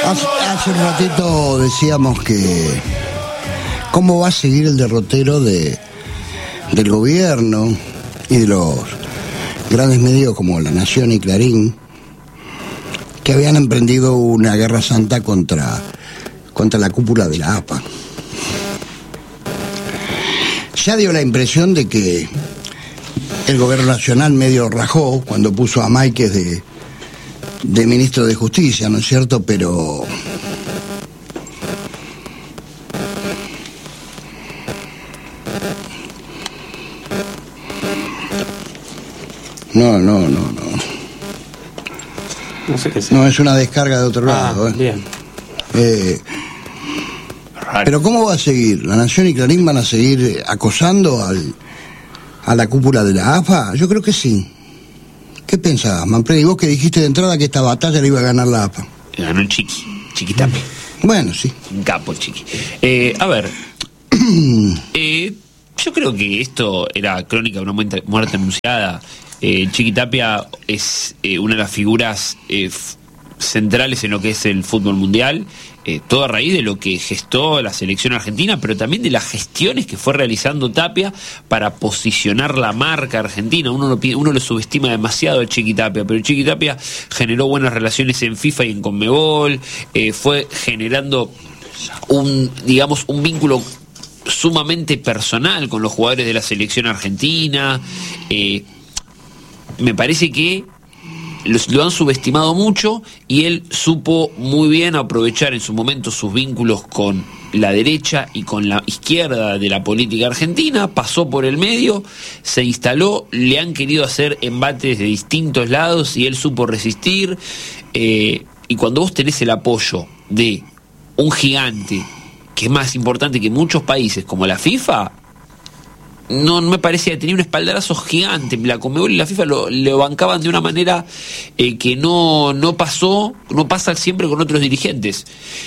Hace un ratito decíamos que cómo va a seguir el derrotero del gobierno y de los grandes medios como La Nación y Clarín, que habían emprendido una guerra santa contra la cúpula de la AFA. Ya dio la impresión de que el gobierno nacional medio rajó cuando puso a Máiquez de ministro de Justicia, ¿no es cierto? Pero no. No sé qué sea. No, es una descarga de otro lado. Bien. Pero ¿cómo va a seguir? ¿La Nación y Clarín van a seguir acosando a la cúpula de la AFA? Yo creo que sí. ¿Qué pensabas, Manfredi? Vos que dijiste de entrada que esta batalla la iba a ganar la AFA. Ganó el Chiquitapia. Bueno, sí. Un capo, Chiqui. A ver. Yo creo que esto era crónica de una muerte anunciada. Chiquitapia es una de las figuras centrales en lo que es el fútbol mundial, todo a raíz de lo que gestó la selección argentina, pero también de las gestiones que fue realizando Tapia para posicionar la marca argentina. Uno lo subestima demasiado al Chiquitapia, pero el Chiquitapia generó buenas relaciones en FIFA y en Conmebol, fue generando un vínculo sumamente personal con los jugadores de la selección argentina. Me parece que lo han subestimado mucho y él supo muy bien aprovechar en su momento sus vínculos con la derecha y con la izquierda de la política argentina, pasó por el medio, se instaló, le han querido hacer embates de distintos lados y él supo resistir, y cuando vos tenés el apoyo de un gigante que es más importante que muchos países como la FIFA, no me parecía que tenía un espaldarazo gigante. La Conmebol y la FIFA lo bancaban de una manera que no pasa siempre con otros dirigentes.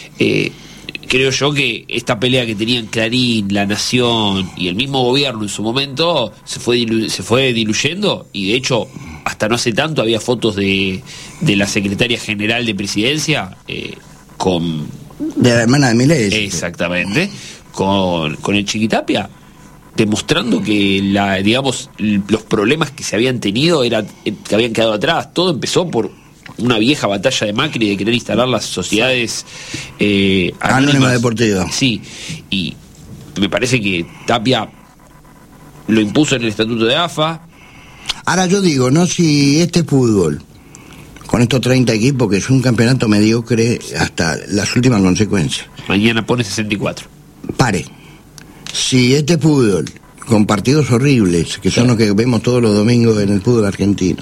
Creo yo que esta pelea que tenían Clarín, La Nación y el mismo gobierno en su momento se fue diluyendo, y de hecho hasta no hace tanto había fotos de la secretaria general de Presidencia con... De la hermana de Milei. Exactamente, con el Chiquitapia, demostrando que los problemas que se habían tenido que habían quedado atrás. Todo empezó por una vieja batalla de Macri de querer instalar las sociedades anónimas deportivas. Sí, y me parece que Tapia lo impuso en el estatuto de AFA. Ahora yo digo, ¿no? Si este fútbol, con estos 30 equipos, que es un campeonato mediocre hasta las últimas consecuencias. Mañana pone 64. Pare. Si este fútbol, con partidos horribles, que son los que vemos todos los domingos en el fútbol argentino,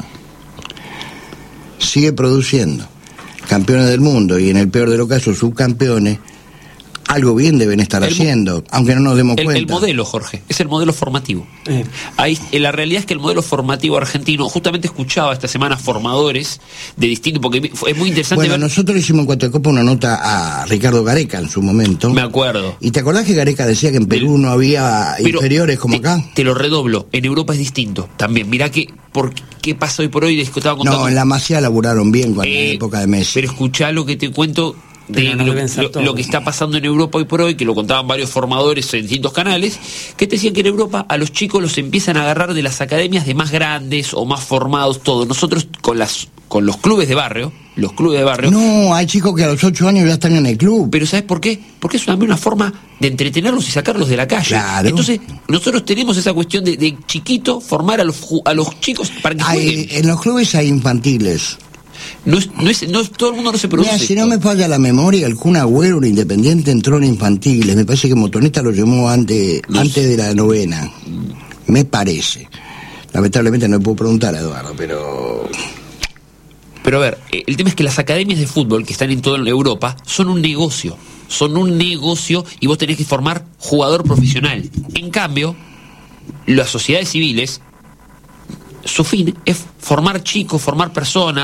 sigue produciendo campeones del mundo y en el peor de los casos subcampeones, algo bien deben estar haciendo, aunque no nos demos cuenta. El modelo, Jorge, es el modelo formativo. Ahí, la realidad es que el modelo formativo argentino, justamente escuchaba esta semana formadores de distintos, porque es muy interesante. Bueno, nosotros hicimos en Cuatro Copas una nota a Ricardo Gareca en su momento. Me acuerdo. ¿Y te acordás que Gareca decía que en Perú no había inferiores como acá? Te lo redoblo, en Europa es distinto también. Mirá por qué pasa hoy por hoy, les estaba contando. No, en la Masía laburaron bien en la época de Messi. Pero escuchá lo que te cuento de lo que está pasando en Europa hoy por hoy, que lo contaban varios formadores en distintos canales, que te decían que en Europa a los chicos los empiezan a agarrar de las academias de más grandes o más formados, todo. Nosotros con los clubes de barrio, no, hay chicos que a los 8 años ya están en el club. Pero ¿sabes por qué? Porque es una forma de entretenerlos y sacarlos de la calle. Claro. Entonces, nosotros tenemos esa cuestión de chiquito formar a los chicos para que jueguen. En los clubes hay infantiles. No, todo el mundo no se produce. Mira, si no me falla la memoria, el Kun Agüero, un Independiente, entró en infantiles. Me parece que Motoneta lo llamó antes de la novena. Me parece. Lamentablemente no me puedo preguntar a Eduardo, pero a ver, el tema es que las academias de fútbol que están en toda Europa son un negocio. Y vos tenés que formar jugador profesional. En cambio, las sociedades civiles, su fin es formar chicos, formar personas,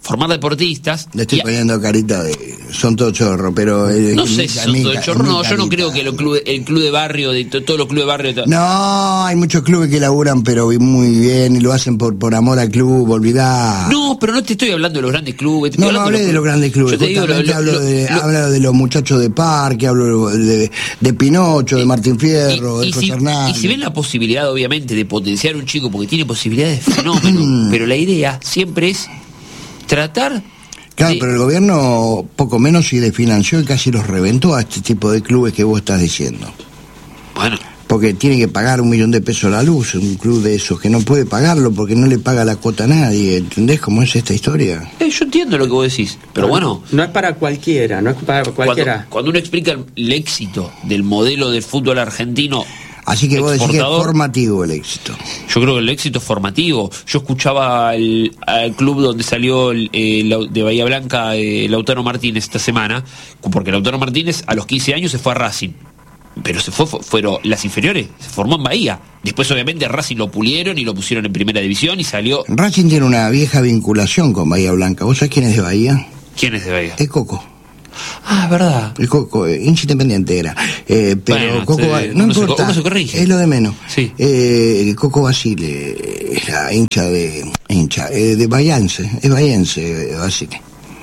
formar deportistas. Le estoy poniendo carita de... Son todos chorros, pero... no sé si son todos chorros, no, yo no creo que el club de barrio, todos los clubes de barrio... No, hay muchos clubes que laburan, pero muy bien, y lo hacen por amor al club, olvidá. No, pero no te estoy hablando de los grandes clubes. No hablé de los grandes clubes, hablo de los muchachos de Parque, hablo de Pinocho, de Martín Fierro, de José Hernández. Y si ven la posibilidad, obviamente, de potenciar un chico, porque tiene posibilidades de fenómeno, pero la idea siempre es tratar... Claro, pero el gobierno poco menos si le financió y casi los reventó a este tipo de clubes que vos estás diciendo. Bueno. Porque tiene que pagar $1 millón a la luz, un club de esos, que no puede pagarlo porque no le paga la cuota a nadie. ¿Entendés cómo es esta historia? Yo entiendo lo que vos decís, pero bueno... No es para cualquiera, no es para cualquiera. Cuando uno explica el éxito del modelo del fútbol argentino... Así que vos decís que es formativo el éxito. Yo creo que el éxito es formativo. Yo escuchaba al club donde salió de Bahía Blanca Lautaro Martínez esta semana, porque Lautaro Martínez a los 15 años se fue a Racing. Pero fueron las inferiores, se formó en Bahía. Después obviamente Racing lo pulieron y lo pusieron en primera división y salió... Racing tiene una vieja vinculación con Bahía Blanca. ¿Vos sabés quién es de Bahía? ¿Quién es de Bahía? Es Coco. Ah, verdad. El Coco, hincha independiente era. Pero bueno, Coco no importa, uno se corrige. es lo de menos. Sí. Coco Basile era hincha de Bahiense, es bahiense Basile.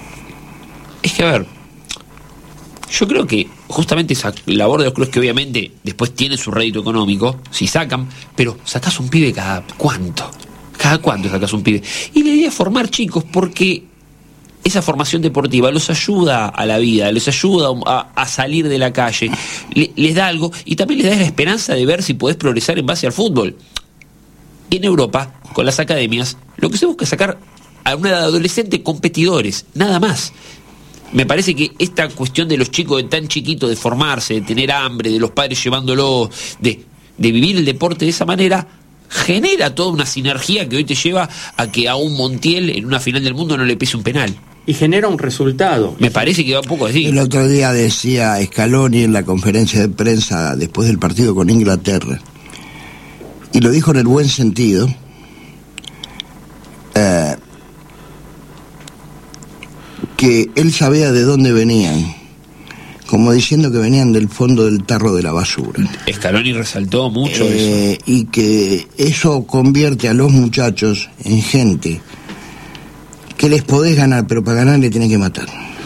Es que a ver, yo creo que justamente esa labor de los clubes que obviamente después tiene su rédito económico, si sacan, pero sacás un pibe cada cuánto sacás un pibe. Y la idea es formar chicos porque esa formación deportiva los ayuda a la vida, les ayuda a salir de la calle, les da algo y también les da la esperanza de ver si podés progresar en base al fútbol. En Europa, con las academias, lo que se busca es sacar a una edad adolescente competidores, nada más. Me parece que esta cuestión de los chicos de tan chiquitos, de formarse, de tener hambre, de los padres llevándolo, de vivir el deporte de esa manera, genera toda una sinergia que hoy te lleva a que a un Montiel en una final del mundo no le pese un penal. Y genera un resultado. Me parece que va un poco así. El otro día decía Scaloni en la conferencia de prensa después del partido con Inglaterra, y lo dijo en el buen sentido, que él sabía de dónde venían, como diciendo que venían del fondo del tarro de la basura. Scaloni resaltó mucho eso. Y que eso convierte a los muchachos en gente que les podés ganar, pero para ganar le tienen que matar.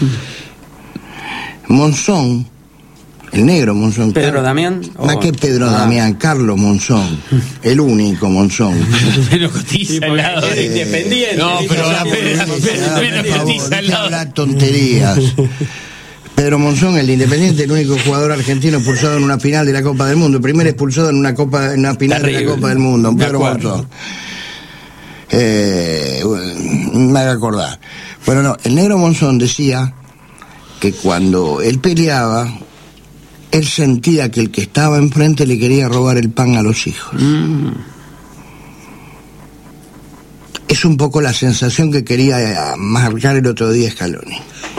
Monzón, el negro Monzón. ¿Pedro Damián? Más que Pedro Damián, Carlos Monzón, el único Monzón. Menos cotiza al lado de Independiente. No, pero menos cotiza al lado. Habla tonterías. Pedro Monzón, el de Independiente, el único jugador argentino expulsado en una final de la Copa del Mundo, el primer expulsado en una final de la Copa del Mundo, Pedro Monzón. Me haga acordar. Bueno, no, el negro Monzón decía que cuando él peleaba, él sentía que el que estaba enfrente le quería robar el pan a los hijos. Es un poco la sensación que quería marcar el otro día Scaloni.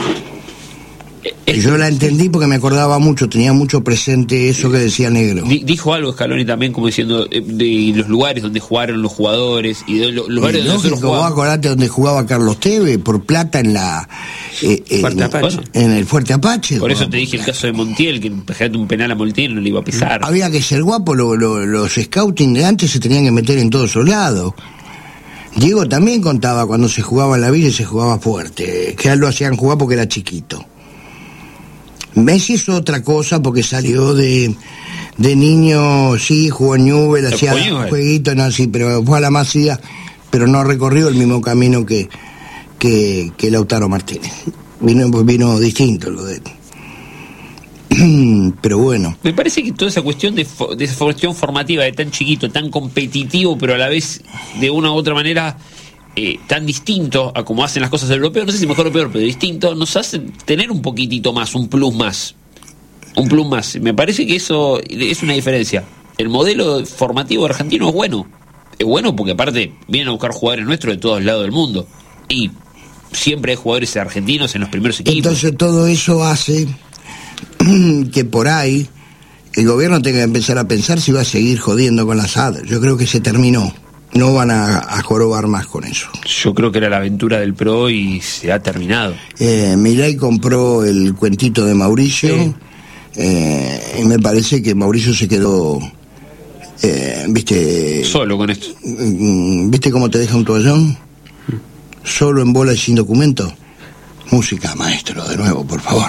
Y yo la entendí porque me acordaba mucho, tenía mucho presente eso que decía Negro. Dijo algo Scaloni también, como diciendo de los lugares donde jugaron los jugadores y de los lugares donde nosotros jugábamos. Vos acordate donde jugaba Carlos Tevez, por plata en la Fuerte Apache. En el Fuerte Apache. Por eso te dije el caso de Montiel, que pegate un penal a Montiel no le iba a pisar. Había que ser guapo, los scouting de antes se tenían que meter en todos los lados. Diego también contaba cuando se jugaba en la villa y se jugaba fuerte, que a él lo hacían jugar porque era chiquito. Messi es otra cosa porque salió de niño, sí, jugó en Newell, hacía jueguitos, no, sí, pero fue a la Masía, pero no recorrió el mismo camino que Lautaro Martínez. Vino distinto lo de él. Pero bueno. Me parece que toda esa cuestión de esa cuestión formativa, de tan chiquito, tan competitivo, pero a la vez de una u otra manera tan distinto a como hacen las cosas europeos, no sé si mejor o peor, pero distinto, nos hace tener un poquitito más, un plus más. Me parece que eso es una diferencia. El modelo formativo argentino es bueno porque aparte vienen a buscar jugadores nuestros de todos lados del mundo y siempre hay jugadores argentinos en los primeros equipos. Entonces todo eso hace que por ahí el gobierno tenga que empezar a pensar si va a seguir jodiendo con las ADA. Yo creo que se terminó. no van a jorobar más con eso. Yo creo que era la aventura del PRO y se ha terminado. Milei compró el cuentito de Mauricio, y me parece que Mauricio se quedó, ¿viste? Solo con esto. ¿Viste cómo te deja un toallón? Solo en bola y sin documento. Música, maestro, de nuevo, por favor.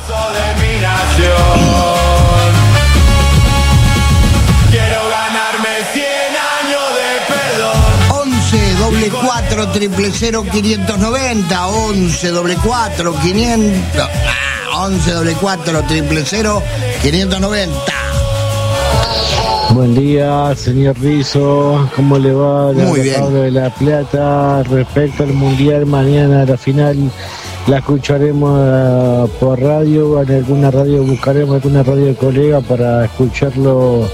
Quiero ganarme 100 años de perdón. 11 doble 4 triple 0 590 11 doble 4 500 11 doble 4 triple 0 590. Buen día, señor Rizzo, ¿cómo le va? Muy bien. Pablo de La Plata. Respecto al Mundial, mañana la final la escucharemos por radio, en alguna radio buscaremos alguna radio de colega para escucharlo,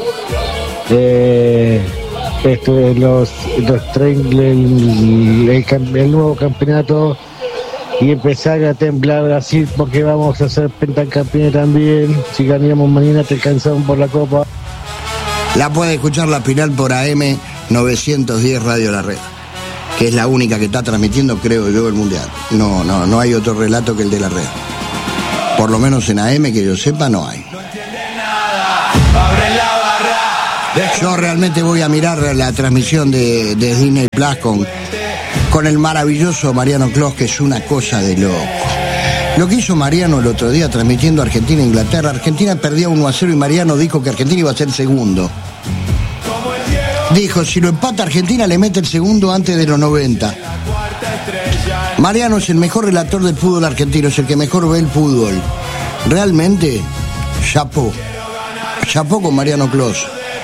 el nuevo campeonato, y empezar a temblar Brasil porque vamos a ser pentacampeones también. Si ganamos mañana te alcanzamos por la Copa. La puede escuchar la final por AM 910 Radio La Red, que es la única que está transmitiendo, creo yo, el Mundial. No hay otro relato que el de La Red. Por lo menos en AM, que yo sepa, no hay. Yo realmente voy a mirar la transmisión de Disney Plus con el maravilloso Mariano Clos, que es una cosa de loco. Lo que hizo Mariano el otro día transmitiendo Argentina-Inglaterra. Argentina perdía 1-0 y Mariano dijo que Argentina iba a ser segundo. Dijo, si lo empata Argentina le mete el segundo antes de los 90. Mariano es el mejor relator del fútbol argentino, es el que mejor ve el fútbol. Realmente, chapó con Mariano Clos.